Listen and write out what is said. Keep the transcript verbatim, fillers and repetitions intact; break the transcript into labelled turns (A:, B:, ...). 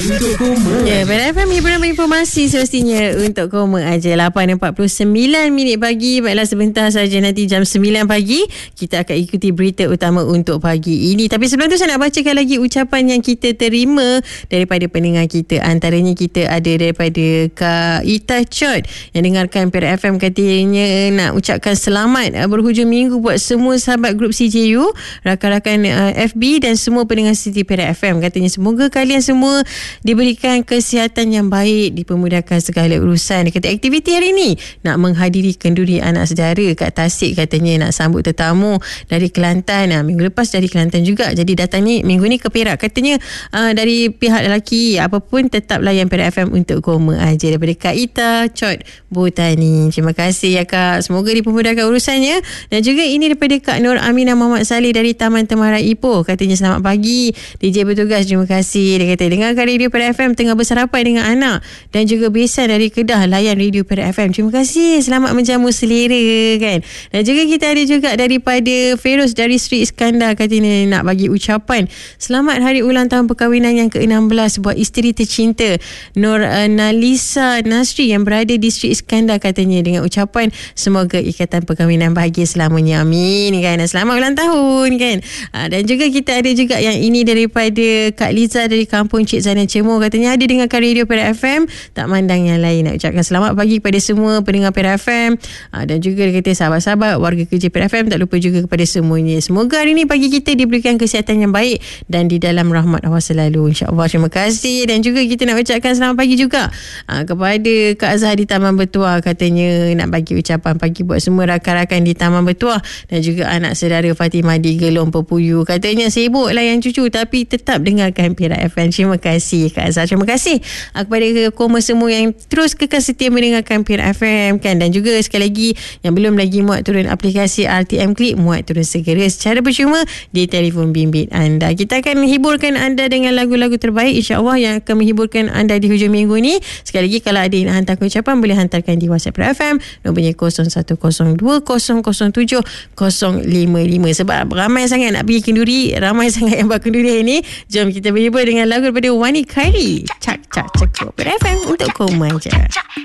A: Untuk koma.
B: Ya, Pada F M hiburan berinformasi semestinya untuk koma aja. lapan empat puluh sembilan minit pagi. Baiklah, sebentar saja nanti jam sembilan pagi kita akan ikuti berita utama untuk pagi ini. Tapi sebelum tu saya nak bacakan lagi ucapan yang kita terima daripada pendengar kita. Antaranya kita ada daripada Kak Ita Chot yang dengarkan Perak F M, katanya nak ucapkan selamat berhujung minggu buat semua sahabat grup C J U, rakan-rakan F B dan semua pendengar Siti Perak F M. Katanya semoga kalian semua diberikan kesihatan yang baik, dipermudahkan segala urusan. Dia kata aktiviti hari ni nak menghadiri kenduri anak saudara kat Tasik, katanya nak sambut tetamu dari Kelantan. Nah, minggu lepas dari Kelantan juga, jadi datang ni minggu ni ke Perak. Katanya uh, dari pihak lelaki apapun tetap layan Perak F M untuk koma aja. Daripada Kak Ita Chot Botani. Terima kasih ya Kak, semoga dipermudahkan urusannya. Dan juga ini daripada Kak Nur Aminah Muhammad Saleh dari Taman Temarai Ipoh. Katanya selamat pagi D J bertugas, terima kasih. Dia kata dengarkan Radio Perak F M tengah bersarapan dengan anak dan juga besan dari Kedah, layan Radio Perak F M. Terima kasih, selamat menjamu selera kan. Dan juga kita ada juga daripada Feroz dari Sri Iskandar, katanya nak bagi ucapan selamat hari ulang tahun perkahwinan yang ke enam belas buat isteri tercinta Nur uh, Nalisa Nasri yang berada di Sri Iskandar, katanya dengan ucapan semoga ikatan perkahwinan bahagia selamanya, amin kan. Dan selamat ulang tahun kan. Uh, dan juga kita ada juga yang ini daripada Kak Liza dari Kampung Cik Zainal Cemur, katanya ada dengarkan Radio Perak F M tak mandang yang lain. Nak ucapkan selamat pagi kepada semua pendengar Perak F M, aa, dan juga dia kata sahabat-sahabat warga kerja Perak F M, tak lupa juga kepada semuanya. Semoga hari ini pagi kita diberikan kesihatan yang baik dan di dalam rahmat Allah selalu, insya-Allah. Terima kasih. Dan juga kita nak ucapkan selamat pagi juga aa, kepada Kak Azhar di Taman Bertuah, katanya nak bagi ucapan pagi buat semua rakan-rakan di Taman Bertuah dan juga anak saudara Fatimah di Gelong Pepuyu. Katanya sibuk layan cucu tapi tetap dengarkan Perak F M. Terima kasih Kak Azhar. Terima kasih kepada koma semua yang terus kekal setia mendengarkan Perak F M kan. Dan juga sekali lagi yang belum lagi muat turun aplikasi R T M Click, muat turun segera secara percuma di telefon bimbit anda. Kita akan hiburkan anda dengan lagu-lagu terbaik insya-Allah yang akan menghiburkan anda di hujung minggu ni. Sekali lagi kalau ada yang nak hantar ucapan boleh hantarkan di WhatsApp Perak F M nombornya kosong satu kosong dua kosong kosong tujuh kosong lima lima. Sebab ramai sangat nak pergi kenduri, ramai sangat yang buat kenduri hari ni. Jom kita berhibur dengan lagu daripada Wani Khairi, Cak Cak Cak Perak F M untuk koma je.